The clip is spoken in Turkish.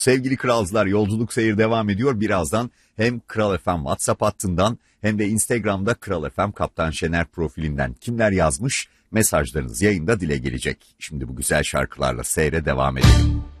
Sevgili kralcılar, yolculuk seyir devam ediyor. Birazdan hem Kral FM WhatsApp hattından hem de Instagram'da Kral FM Kaptan Şener profilinden kimler yazmış, mesajlarınız yayında dile gelecek. Şimdi bu güzel şarkılarla seyre devam edelim.